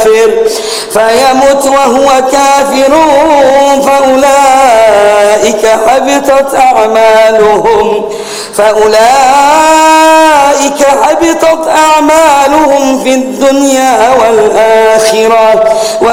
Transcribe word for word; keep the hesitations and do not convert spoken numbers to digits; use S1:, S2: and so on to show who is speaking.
S1: كافر فيمت وهو كافر فأولئك حبطت أعمالهم فأولئك حبطت أعمالهم في الدنيا والآخرة